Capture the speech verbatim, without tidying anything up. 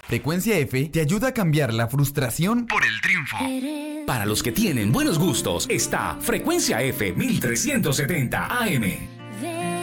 Frecuencia F te ayuda a cambiar la frustración por el triunfo. Para los que tienen buenos gustos, está Frecuencia F mil trescientos setenta A M.